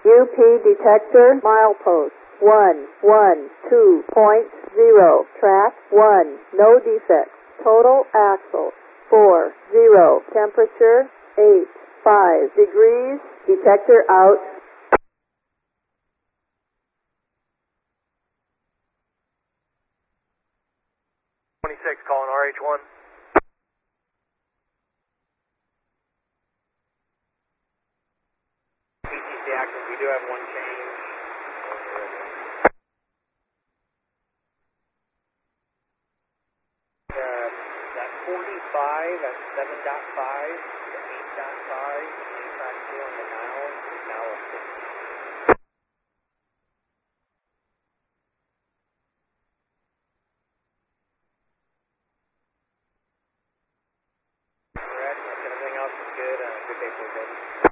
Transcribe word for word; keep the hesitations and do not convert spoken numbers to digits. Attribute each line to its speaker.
Speaker 1: U P detector milepost one one two point zero. Track one. No defects. Total axle four zero. Temperature eight five degrees. Detector out.
Speaker 2: twenty-six calling R H one. P T C active, we do have one change. Uh, that forty-five at seven point five to eight point five, and track two on the mile is now a fifty. Everything else is good. Uh, good day for you, baby.